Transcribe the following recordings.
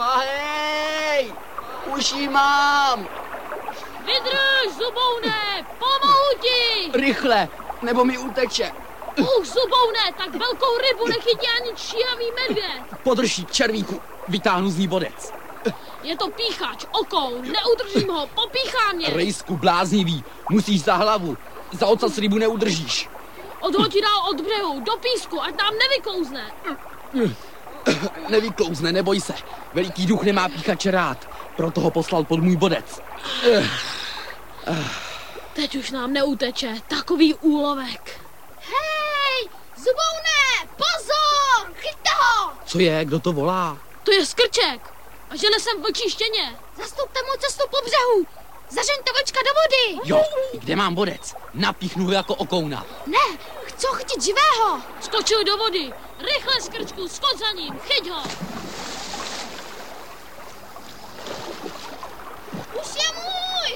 Hej! Už jí mám! Vydrž, Zuboune! Pomohu ti! Rychle, nebo mi uteče. Zuboune, tak velkou rybu nechytí ani číhavý medvěd. Podrž jí, červíku, vytáhnu z ní bodec. Je to píchač, okoun, neudržím ho, popíchá mě. Rejsku, bláznivý, musíš za hlavu. Za ocas rybu neudržíš. Odhoď dál od břehu, do písku, ať nám nevyklouzne. Nevyklouzne, neboj se. Veliký duch nemá píchače rád, proto ho poslal pod můj bodec. Teď už nám neuteče, takový úlovek. Hej, Zuboune, pozor, chyťte ho! Co je, kdo to volá? To je Skrček a žene sem vlčí štěně. Zastupte mu cestu po břehu. Zažeňte vlčka do vody. Jo, kde mám bodec? Napíchnu ho jako okouna. Ne, chci ho chytit živého. Skočil do vody. Rychle, Skrčku, skoč za ním, chyť ho. Už je můj.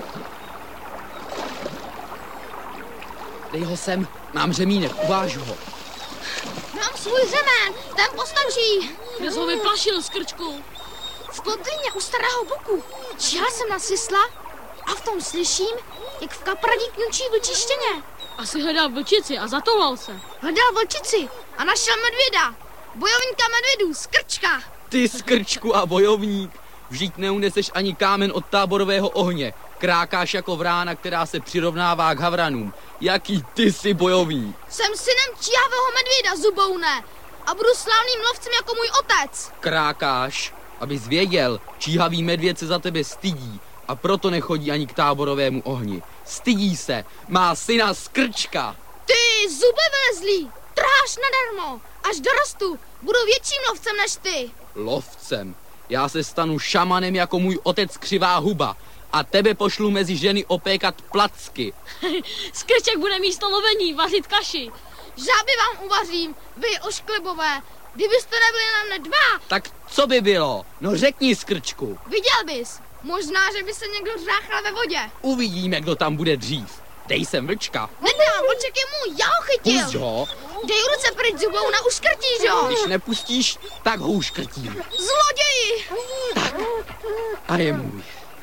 Dej ho sem, mám řemínek, uvážu ho. Mám svůj řemen, ten postačí. Kde jsi ho vyplašil, Skrčku? V kotlině u starého buku. Číhal jsem na sisla a v tom slyším, jak v kapradí kňučí vlčí štěně. Asi hledal vlčici a zatoulal se. Hledal vlčici a našel medvěda. Bojovníka medvědů, Skrčka. Ty, Skrčku a bojovník, vždyť neuneseš ani kámen od táborového ohně. Krákáš jako vrána, která se přirovnává k havranům. Jaký ty jsi bojovník? Jsem synem číhavého medvěda, Zuboune, a budu slavným lovcem jako můj otec. Krákáš, abys věděl, číhavý medvěd se za tebe stydí a proto nechodí ani k táborovému ohni. Stydí se, má syna Skrčka. Ty, zube vylezlý, trháš nadarmo. Až dorostu, budu větším lovcem než ty. Lovcem? Já se stanu šamanem jako můj otec Křivá huba a tebe pošlu mezi ženy opékat placky. Skrček bude místo lovení vařit kaši. Žáby vám uvařím, vy ošklebové. Kdybyste nebyli na mne dva. Tak co by bylo? No řekni, Skrčku. Viděl bys. Možná, že by se někdo řáchal ve vodě. Uvidíme, kdo tam bude dřív. Dej sem vlčka. Nedám, vlček je můj, já ho chytil. Pusť ho. Dej ruce pryč, Zubouna, uškrtíš ho. Když nepustíš, tak ho uškrtím. Zloději. Tak. A je můj.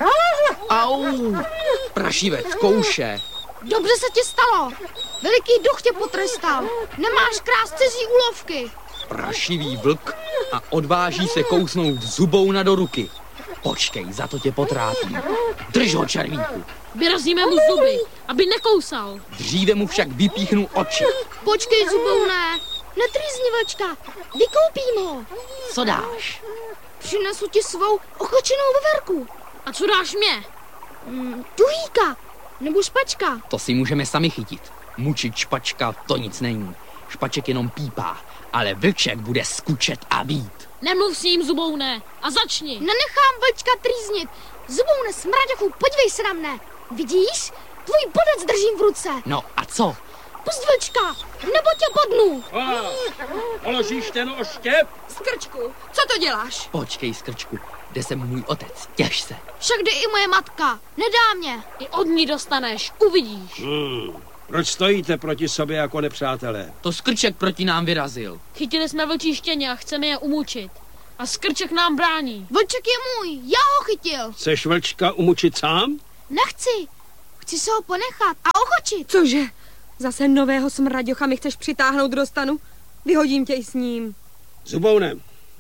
Au. Prašivec, kouše. Dobře se ti stalo. Veliký duch tě potrestal. Nemáš krást cizí úlovky. Prašivý vlk a odváží se kousnout Zubouna do ruky. Počkej, za to tě potrápím. Drž ho, červíku. Vyrazíme mu zuby, aby nekousal. Dříve mu však vypíchnu oči. Počkej, Zuboune. Netrýzni vlčka. Vykoupím ho. Co dáš? Přinesu ti svou ochočenou veverku. A co dáš mě? Tuhýka. Nebo špačka. To si můžeme sami chytit. Mučit špačka, to nic není. Špaček jenom pípá, ale vlček bude skučet a být. Nemluv s ním, Zuboune, a začni. Nenechám vlčka trýznit. Zuboune, smraďochu, podívej se na mne. Vidíš? Tvůj bodec držím v ruce. No a co? Pust vlčka, nebo tě bodnu. Položíš ten oštěp? Skrčku, co to děláš? Počkej, Skrčku, kde jsem můj otec, těž se. Však jde i moje matka, nedá mě. I od ní dostaneš, uvidíš. Proč stojíte proti sobě jako nepřátelé? To Skrček proti nám vyrazil. Chytili jsme vlčí štěně a chceme je umučit. A Skrček nám brání. Vlček je můj, já ho chytil. Chceš vlčka umučit sám? Nechci, chci se ho ponechat a ochočit. Cože? Zase nového smraďocha mi chceš přitáhnout do stanu? Vyhodím tě i s ním. Zuboune,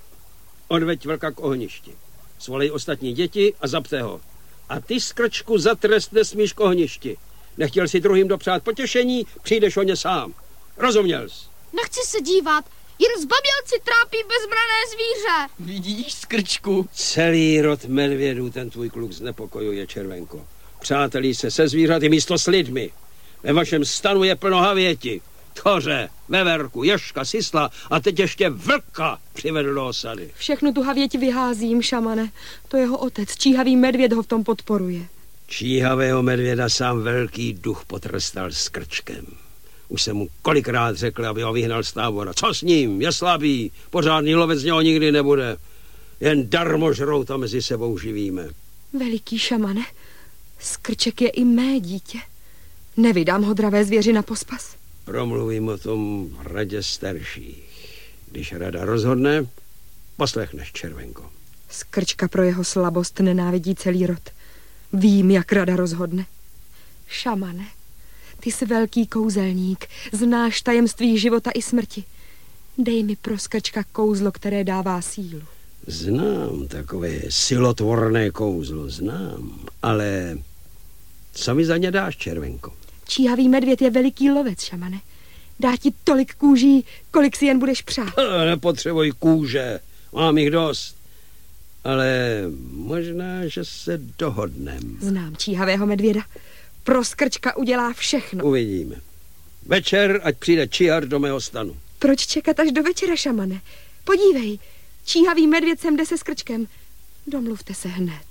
odveď vlka k ohništi. Svolej ostatní děti a zapte ho. A ty, Skrčku, za trest nesmíš k ohništi. Nechtěl si druhým dopřát potěšení, přijdeš o ně sám. Rozuměl jsi? Nechci se dívat, jen zbabělci trápí bezbrané zvíře. Vidíš, Skrčku? Celý rod medvědů ten tvůj kluk znepokojuje, Červenko. Přátelí se se zvířaty místo s lidmi. Ve vašem stanu je plno havěti. Tchoře, veverku, ježka, sisla a teď ještě vlka přivedl do osady. Všechnu tu havěť vyházím, šamane. To jeho otec, číhavý medvěd, ho v tom podporuje. Číhavého medvěda sám velký duch potrestal s Krčkem. Už jsem mu kolikrát řekl, aby ho vyhnal z tábora. Co s ním? Je slabý. Pořádný lovec z něho nikdy nebude. Jen darmožrouta mezi sebou živíme. Veliký šamane, Skrček je i mé dítě. Nevydám ho dravé zvěři na pospas. Promluvím o tom v radě starších. Když rada rozhodne, poslechneš, Červenko. Skrčka pro jeho slabost nenávidí celý rod. Vím, jak rada rozhodne. Šamane, ty jsi velký kouzelník, znáš tajemství života i smrti. Dej mi pro Skrčka kouzlo, které dává sílu. Znám takové silotvorné kouzlo, znám, ale co mi za ně dáš, Červenko? Číhavý medvěd je veliký lovec, Šamane. Dá ti tolik kůží, kolik si jen budeš přát. Nepotřebuji kůže, mám jich dost. Ale možná, že se dohodnem. Znám číhavého medvěda. Pro Skrčka udělá všechno. Uvidíme. Večer, ať přijde čihar do mého stanu. Proč čekat až do večera, Šamane? Podívej, číhavý medvěd sem jde se Skrčkem. Domluvte se hned.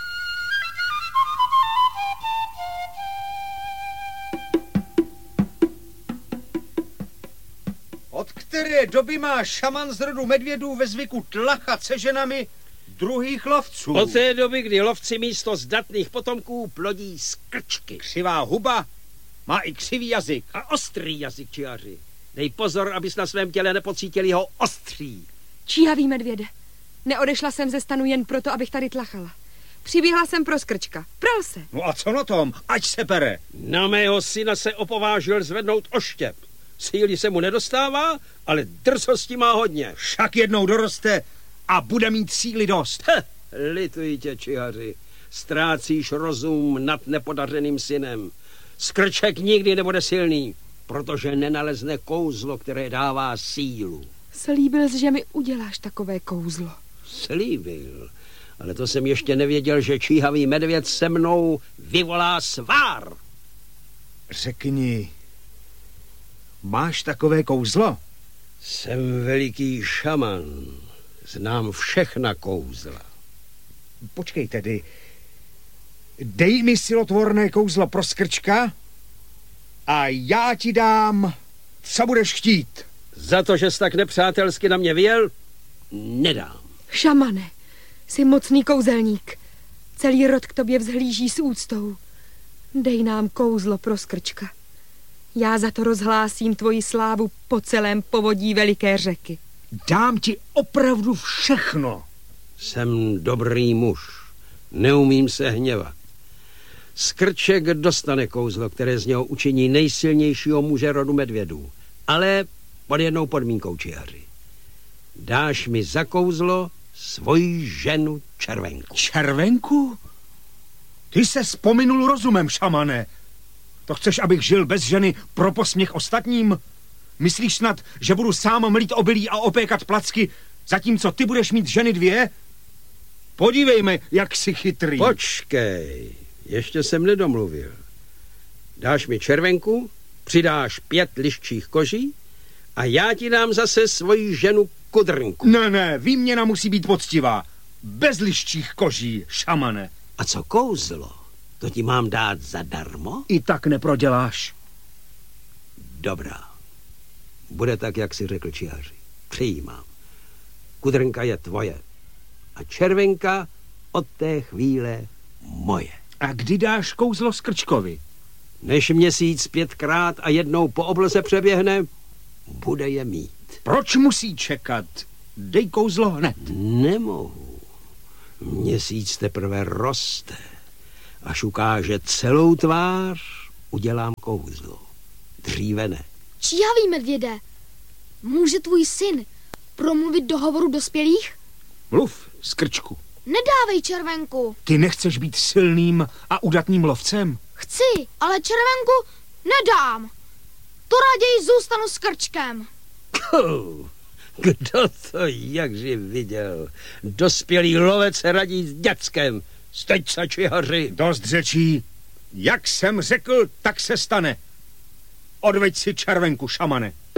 Od které doby má šaman z rodu medvědů ve zvyku tlachat se ženami druhých lovců? Od té doby, kdy lovci místo zdatných potomků plodí skrčky. Křivá huba má i křivý jazyk. A ostrý jazyk, čihaři. Dej pozor, abys na svém těle nepocítil jeho ostří. Číhavý medvěde, neodešla jsem ze stanu jen proto, abych tady tlachala. Přiběhla jsem pro Skrčka. Pral se. No a co na tom? Ať se bere. Na mého syna se opovážil zvednout oštěp. Síly se mu nedostává, ale drzosti má hodně. Však jednou doroste a bude mít síly dost. Lituji tě, čihaři. Ztrácíš rozum nad nepodařeným synem. Skrček nikdy nebude silný, protože nenalezne kouzlo, které dává sílu. Slíbil jsi, že mi uděláš takové kouzlo. Slíbil, ale to jsem ještě nevěděl, že číhavý medvěd se mnou vyvolá svár. Řekni, máš takové kouzlo? Jsem veliký šaman. Znám všechna kouzla. Počkej tedy. Dej mi silotvorné kouzlo pro Skrčka a já ti dám, co budeš chtít. Za to, že jsi tak nepřátelsky na mě vyjel, nedám. Šamane, jsi mocný kouzelník. Celý rod k tobě vzhlíží s úctou. Dej nám kouzlo pro Skrčka. Já za to rozhlásím tvoji slávu po celém povodí veliké řeky. Dám ti opravdu všechno. Jsem dobrý muž. Neumím se hněvat. Skrček dostane kouzlo, které z něho učiní nejsilnějšího muže rodu medvědů. Ale pod jednou podmínkou, čihaři. Dáš mi za kouzlo svoji ženu Červenku. Červenku? Ty se vzpominul rozumem, šamane. To chceš, abych žil bez ženy pro posměch ostatním? Myslíš snad, že budu sám mlít obilí a opékat placky, zatímco ty budeš mít ženy dvě? Podívejme, jak jsi chytrý. Počkej, ještě jsem nedomluvil. Dáš mi Červenku, přidáš 5 liščích koží a já ti dám zase svoji ženu Kudrnku. Ne, výměna musí být poctivá. Bez liščích koží, šamane. A co kouzlo? To ti mám dát zadarmo? I tak neproděláš. Dobrá. Bude tak, jak si řekl, čihaři. Přijímám. Kudrnka je tvoje. A Červenka od té chvíle moje. A kdy dáš kouzlo Skrčkovi? Než měsíc 5krát a jednou po obloze přeběhne, bude je mít. Proč musí čekat? Dej kouzlo hned. Nemohu. Měsíc teprve roste. Až ukáže celou tvář, udělám kouzlo. Dříve ne. Číhavý medvěde, může tvůj syn promluvit do hovoru dospělých? Mluv, Skrčku. Nedávej Červenku. Ty nechceš být silným a udatným lovcem? Chci, ale Červenku nedám. To raději zůstanu s Krčkem. Kdo to jakži viděl? Dospělý lovec radí s děckem. Steď se, čihaři. Dost řečí. Jak jsem řekl, tak se stane. Odveď si Červenku, šamane.